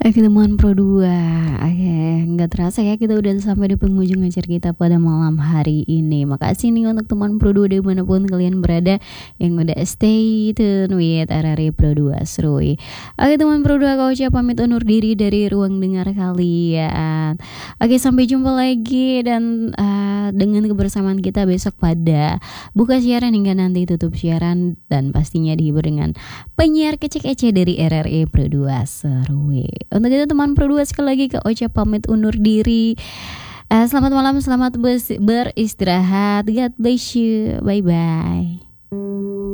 Ketemuan Pro 2. Oke, nggak terasa ya kita udah sampai di penghujung acara kita pada malam hari ini. Makasih nih untuk teman Pro 2 dimanapun kalian berada yang udah stay tune with RRI Pro 2 Seruy. Oke teman Pro 2, kau ucap pamit undur diri dari ruang dengar kalian. Oke, sampai jumpa lagi dan dengan kebersamaan kita besok pada buka siaran hingga nanti tutup siaran, dan pastinya dihibur dengan penyiar kecek-ece dari RRI Pro 2 Seruy. Untuk itu teman Pro 2 sekali lagi Kak Ocha pamit undur diri. Selamat malam, selamat beristirahat. God bless you. Bye bye.